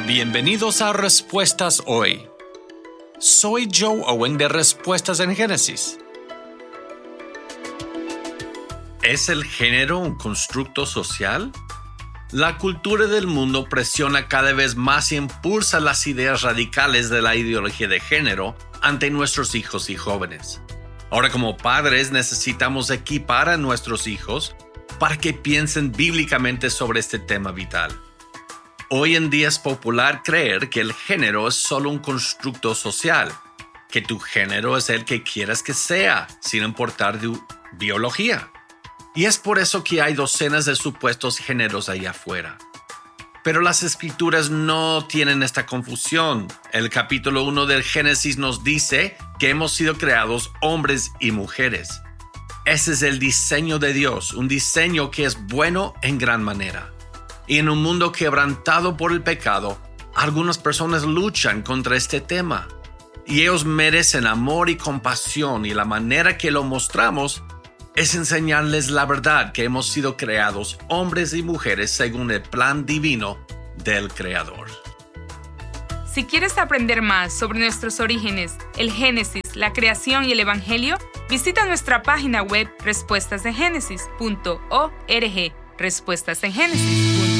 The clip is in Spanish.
Bienvenidos a Respuestas Hoy. Soy Joe Owen de Respuestas en Génesis. ¿Es el género un constructo social? La cultura del mundo presiona cada vez más y impulsa las ideas radicales de la ideología de género ante nuestros hijos y jóvenes. Ahora, como padres, necesitamos equipar a nuestros hijos para que piensen bíblicamente sobre este tema vital. Hoy en día es popular creer que el género es solo un constructo social, que tu género es el que quieras que sea, sin importar tu biología. Y es por eso que hay docenas de supuestos géneros allá afuera. Pero las escrituras no tienen esta confusión. El capítulo 1 del Génesis nos dice que hemos sido creados hombres y mujeres. Ese es el diseño de Dios, un diseño que es bueno en gran manera. Y en un mundo quebrantado por el pecado, algunas personas luchan contra este tema. Y ellos merecen amor y compasión, y la manera que lo mostramos es enseñarles la verdad que hemos sido creados hombres y mujeres según el plan divino del Creador. Si quieres aprender más sobre nuestros orígenes, el Génesis, la creación y el Evangelio, visita nuestra página web respuestasengénesis.org. Respuestas en Génesis.